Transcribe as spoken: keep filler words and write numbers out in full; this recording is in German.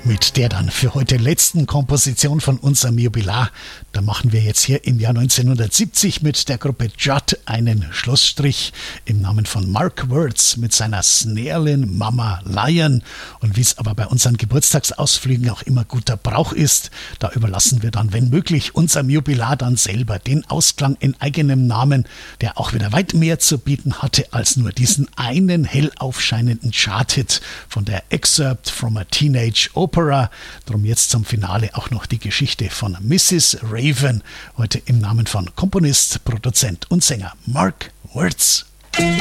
Mit der dann für heute letzten Komposition von unserem Jubilar, da machen wir jetzt hier im Jahr neunzehnhundertsiebzig mit der Gruppe Judd einen Schlussstrich im Namen von Mark Wirtz mit seiner Snarlin' Mama Lion. Und wie es aber bei unseren Geburtstagsausflügen auch immer guter Brauch ist, da überlassen wir dann, wenn möglich, unserem Jubilar dann selber den Ausklang in eigenem Namen, der auch wieder weit mehr zu bieten hatte als nur diesen einen hell aufscheinenden Chart-Hit von der Excerpt from a Teenage Opera. Drum jetzt zum Finale auch noch die Geschichte von Missus Raven, heute im Namen von Komponist, Produzent und Sänger Mark Wirtz.